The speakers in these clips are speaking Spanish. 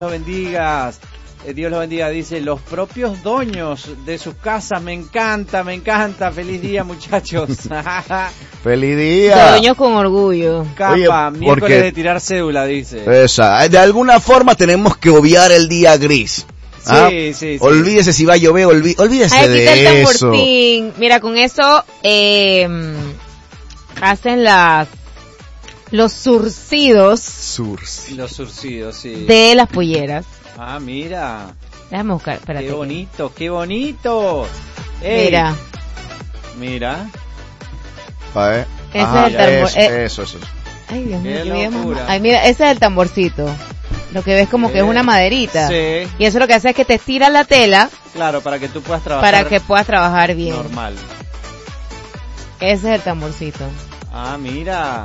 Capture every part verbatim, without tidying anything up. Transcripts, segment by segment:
Dios los bendiga, eh, Dios los bendiga, dice, los propios dueños de sus casas, me encanta, me encanta, feliz día muchachos. Feliz día. Dueños con orgullo. Capa, Oye, miércoles porque- de tirar cédula, dice. Esa, de alguna forma tenemos que obviar el día gris. ¿ah? Sí, sí, sí. Olvídese si va a llover, olví- olvídese Ay, quita el de eso. tamborcín. Mira, con eso eh, hacen las los surcidos Sursi. Los surcidos, sí. de las polleras. Ah, mira, Déjame buscar, espérate. qué bonito, qué bonito. Ey, Mira, Mira, A ver. Ese Ajá, es el tambor- eso, eh. eso, eso. ay Dios mío, Qué qué bien, locura. mamá. Ay, mira, ese es el tamborcito. Lo que ves como que es una maderita. sí, Y eso lo que hace es que te estira la tela claro, para que tú puedas trabajar para que puedas trabajar bien. normal. Ese es el tamborcito. Ah, mira.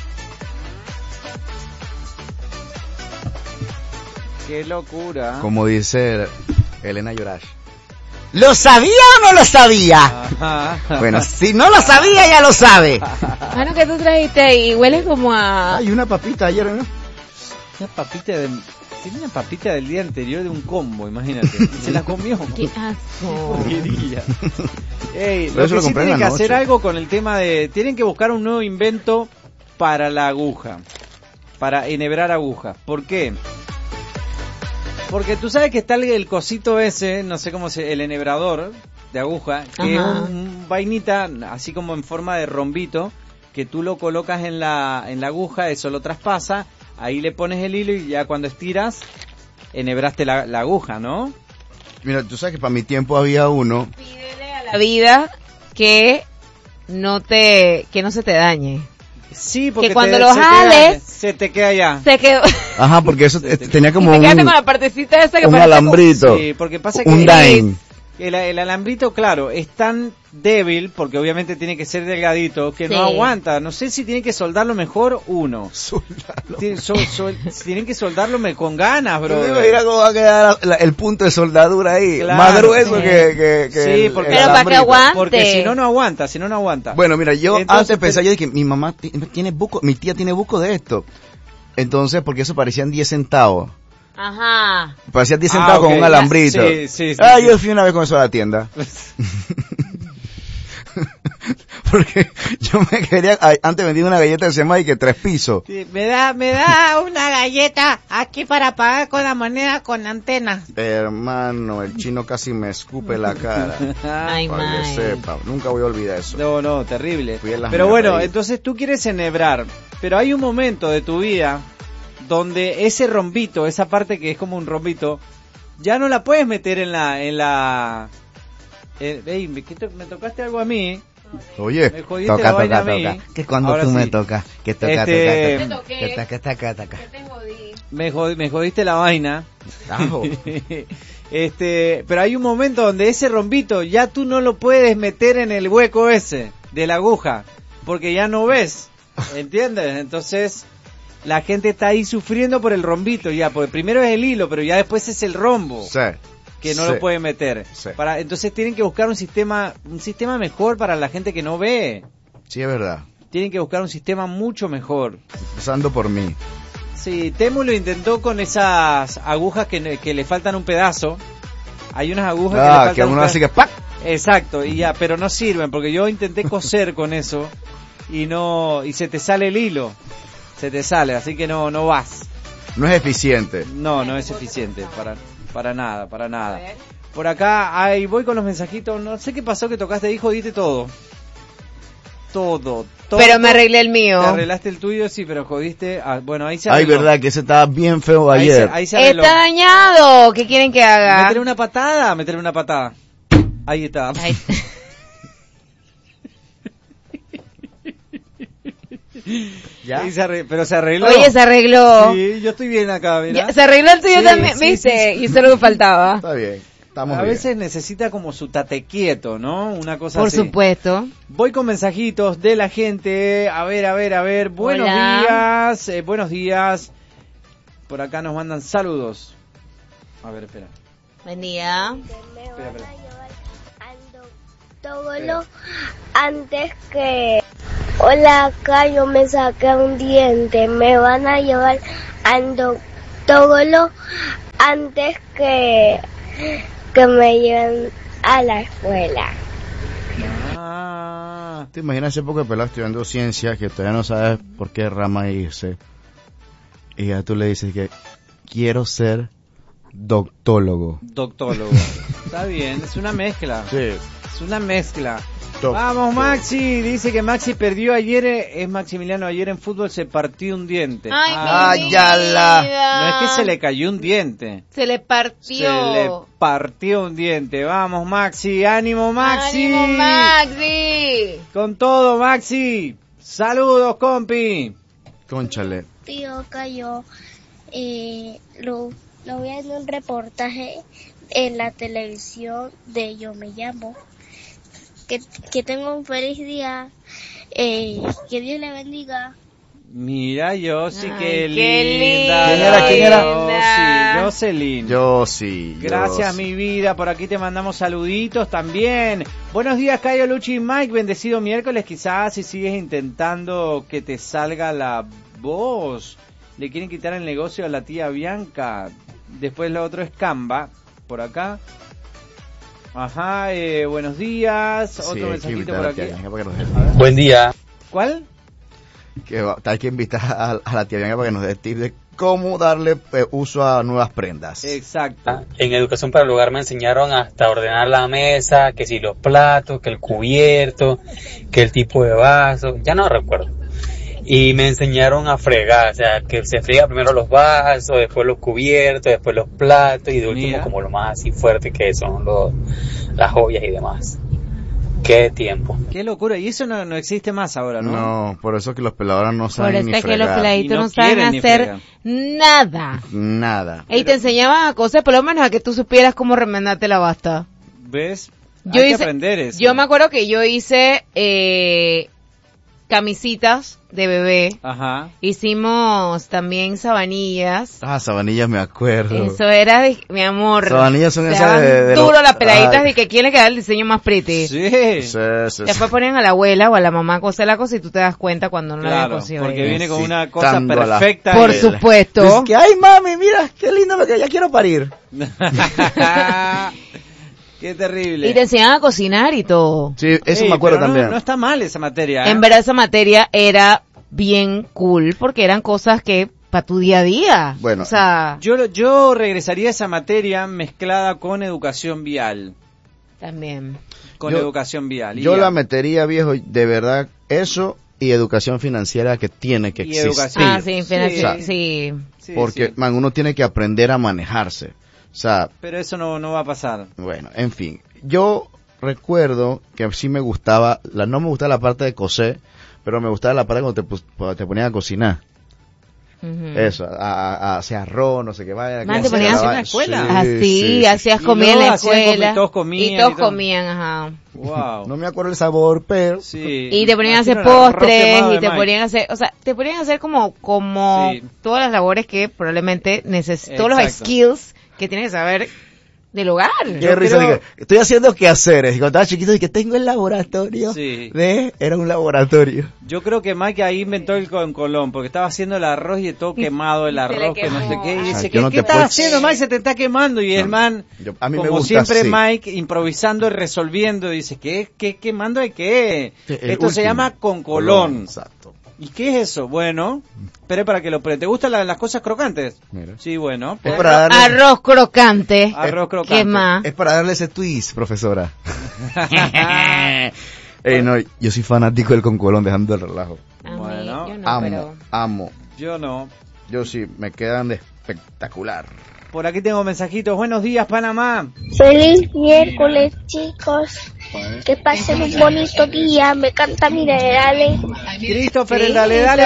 Qué locura. Como dice Elena Yorash. ¿Lo sabía o no lo sabía? Ajá. Bueno, si no lo sabía, ya lo sabe. Bueno, que tú trajiste ahí y huele como a... Hay una papita ayer, ¿no? Una papita de... Tiene una papita del día anterior de un combo, imagínate. Y se la comió. ¡Qué asco! Porquería. Ey, Pero lo eso que lo sí compré en tienen la que hacer noche. algo con el tema de... Tienen que buscar un nuevo invento para la aguja. Para enhebrar agujas. ¿Por qué? Porque tú sabes que está el, el cosito ese, no sé cómo se... El enhebrador de aguja, que Ajá. es un, un vainita, así como en forma de rombito, que tú lo colocas en la, en la aguja, eso lo traspasa, ahí le pones el hilo y ya cuando estiras, enhebraste la, la aguja, ¿no? Mira, tú sabes que para mi tiempo había uno. Pídele a la vida que no te, que no se te dañe. Sí, porque Que cuando te- lo se te jales- da- se te queda ya. Se quedó. Ajá, porque eso eh, tenía como y te un, quedaste con la partecita esa que un parece alambrito. Sí, porque pasa que un dime. el, el alambrito, claro, es tan débil, porque obviamente tiene que ser delgadito, que Sí. no aguanta. No sé si tienen que soldarlo mejor uno. Soldado. Tien- sol- sol- tienen que soldarlo me- con ganas, bro. Bro, mira cómo va a quedar la- el punto de soldadura ahí. Claro, Más grueso sí. que, que, que Sí, el- porque- el Pero para que alambrito. aguante. Porque si no, no aguanta, si no, no aguanta. Bueno, mira, yo Entonces, antes pensaba, pero- yo dije, mi mamá ti- tiene buco, mi tía tiene buco de esto. Entonces, porque eso parecían diez centavos. Ajá. Parecían diez Ah, centavos ok. con un alambrito. Sí, sí, sí, ah, sí. yo fui una vez con eso a la tienda. Porque yo me quería, ay, antes vendí una galleta que se llama y que tres pisos. Sí, me da, me da una galleta aquí para pagar con la moneda con antena. Hermano, el chino casi me escupe la cara. Ay, Para que mae. sepa, nunca voy a olvidar eso. No, no, terrible. Fui en las Pero bueno, raíces. entonces tú quieres enhebrar, pero hay un momento de tu vida donde ese rombito, esa parte que es como un rombito, ya no la puedes meter en la, en la, eh, ey, me, ¿qué to- me tocaste algo a mí. Oye, Me jodiste toca, la toca, vaina a toca. mí. Que cuando Ahora tú me sí. tocas, que toca, Este- toca, toca. Que toca, toca, toca. Me, jod- me jodiste la vaina. Ajo. este, pero hay un momento donde ese rombito ya tú no lo puedes meter en el hueco ese de la aguja, porque ya no ves, ¿entiendes? Entonces la gente está ahí sufriendo por el rombito ya, porque primero es el hilo, pero ya después es el rombo Sí. que no sí. lo puede meter. Sí. Para, entonces tienen que buscar un sistema, un sistema mejor para la gente que no ve. Sí, es verdad. Tienen que buscar un sistema mucho mejor. Empezando por mí. Sí, Temu lo intentó con esas agujas que, que le faltan un pedazo. Hay unas agujas que le Ah, faltan que un uno pedazo. así que ¡pac! Exacto, y ya, pero no sirven porque yo intenté coser con eso y no y se te sale el hilo. Se te sale, así que no no vas. No es eficiente. No, no es eficiente para para nada, para nada. Por acá, ahí voy con los mensajitos. No sé qué pasó que tocaste ahí, jodiste todo. Todo, todo. Pero me arreglé el mío. Te arreglaste el tuyo, sí, pero jodiste. Ah, bueno, ahí se Ay, arregló. verdad que ese estaba bien feo Ahí se, ayer. ahí se arregló. Está dañado. ¿Qué quieren que haga? Métele una patada, métele una patada. Ahí está. Ay. ¿Ya? Ahí se arre- pero se arregló. Oye, se arregló. Sí, yo estoy bien acá, mira. Ya, se arregló el tuyo Sí, también, sí, ¿viste? sí, sí. Y eso es lo que faltaba. Está bien. Estamos A bien. veces necesita como su tate quieto, ¿no? Una cosa Por así. supuesto. Voy con mensajitos de la gente. A ver, a ver, a ver. Buenos Hola. días, eh, buenos días. Por acá nos mandan saludos. A ver, espera. Buen día. Me Espera, van espera. a llevar al doctólogo antes que... Hola, acá yo me saqué un diente. Me van a llevar al doctólogo odontólogo antes que, que me lleven a la escuela. Ah, ¿Te imaginas ese poco de pelado estudiando ciencia que todavía no sabes por qué rama irse? Y ya tú le dices que quiero ser doctólogo. doctólogo. Está bien, es una mezcla. Sí. Es una mezcla. Doctor. Vamos, Maxi. Dice que Maxi perdió ayer. Es Maximiliano. Ayer en fútbol se partió un diente. Ay, Ah, mi Ay, ya la- vida. no es que se le cayó un diente. Se le partió. Se le partió un diente. Vamos, Maxi. Ánimo, Maxi. ¡Ánimo, Maxi! Con todo, Maxi. Saludos, compi. Cónchale. Tío cayó, eh, lo, lo vi en un reportaje en la televisión de Yo Me Llamo. Que, que tenga un feliz día, eh, que Dios le bendiga. Mira, yo sí Ay, que qué linda. ¿Quién era, quién era? Yossi, Jocelyn. Yo sí. yo Gracias, sí. mi vida. Por aquí te mandamos saluditos también. Buenos días, Cayo, Luchi y Mike. Bendecido miércoles. Quizás si sigues intentando que te salga la voz, le quieren quitar el negocio a la tía Bianca. Después lo otro es Canva. Por acá. Ajá, eh, buenos días. Sí, Otro hay que mensajito invitar por a la aquí. tía Bianca para que nos dé- Buen día. ¿Cuál? que va- hay que invitar a, a la tía Bianca para que nos dé tips de cómo darle eh, uso a nuevas prendas. Exacto. En educación para el hogar me enseñaron hasta ordenar la mesa, que si los platos, que el cubierto, que el tipo de vaso, ya no recuerdo. Y me enseñaron a fregar, o sea, que se friega primero los vasos, después los cubiertos, después los platos y de último Mira. como lo más así fuerte que son los, las joyas y demás. Qué tiempo. Qué locura. Y eso no, no existe más ahora, ¿no? No, por eso que los peladoras no Por saben eso ni es que los fregar. peladitos Y no, no saben quieren ni hacer fregar. nada. Nada. Y te enseñaban a cosas, por lo menos a que tú supieras cómo remendarte la basta. ¿Ves? Yo Hay que hice- aprender eso. Yo me acuerdo que yo hice eh, camisitas de bebé. Ajá. Hicimos también sabanillas. Ah, sabanillas me acuerdo. Eso era, de, mi amor. Sabanillas son se esas daban de- de duro los- las peladitas Ay. de que quién le queda el diseño más pretty. Sí. Sí, sí, sí. Después ponían a la abuela o a la mamá a coser la cosa y tú te das cuenta cuando no la había Claro, cosido. porque ella. viene con una cosa Incitando a la- perfecta. Por y- supuesto. Dices que, ay mami, mira, qué lindo lo que ya quiero parir. Qué terrible. Y te enseñaban a cocinar y todo. Sí, eso Ey, me acuerdo pero no- también. No, está mal esa materia. ¿eh? En verdad esa materia era bien cool porque eran cosas que para tu día a día. Bueno. O sea, Yo, yo regresaría a esa materia mezclada con educación vial. también. Con Yo- educación vial. Y Yo ya. la metería, viejo, de verdad, eso y educación financiera que tiene que Y existir. educación. Ah, sí, financiera- Sí. sí. Sí, Porque, sí. man, uno tiene que aprender a manejarse. O sea, Pero eso no, no va a pasar. bueno, en fin. Yo recuerdo que sí me gustaba, la, no me gustaba la parte de coser, pero me gustaba la parte cuando te, pus- cuando te ponían a cocinar. Ujú. Eso, a, a- a hacer arroz, no sé qué vaya. Man, que te hacer ponían la a vaina. hacer en la escuela. Sí, Así, sí, sí. hacías Y comida en luego la hacían comi- escuela. todos comían y todos y todo. comían, ajá. Wow. No me acuerdo el sabor, pero... Sí. Y te ponían a hacer Imagino el arroz postres quemado y de te Mike. ponían a hacer, o sea, te ponían a hacer como, como Sí. todas las labores que probablemente necesitas, todos los Exacto. skills que tienes que saber del hogar. Qué Yo risa, creo- dije, estoy haciendo quehaceres. Y cuando estaba chiquito dije, tengo el laboratorio. Sí. ¿Ves? Era un laboratorio. Yo creo que Mike ahí inventó el con Colón, porque estaba haciendo el arroz y todo quemado el Se le arroz, que no sé quemó. qué. Y Ah, dice, yo ¿qué, no ¿qué te estás puedo- haciendo, Mike? Se te está quemando. Y el No, man, yo- a mí me como gusta siempre, así. Mike, improvisando y resolviendo. Dice, ¿qué, qué quemando de qué? Sí, el Esto se último. llama con Colón. Exacto. ¿Y qué es eso? Bueno, pero para que lo pruebe. ¿Te gustan la- las cosas crocantes? Mira. Sí, bueno. Es pues, para darle, Arroz crocante. arroz crocante. ¿Qué más? es para darle ese twist, profesora. Ey, no, yo soy fanático del concolón, dejando el relajo. A mí, Bueno, yo no, amo, pero... amo. Yo no. Yo sí, me quedan de espectacular. Por aquí tengo mensajitos. Buenos días, Panamá. Feliz miércoles, chicos. Que pasen un bonito día. Me canta Minerales. Christopher, Sí, dale, dale.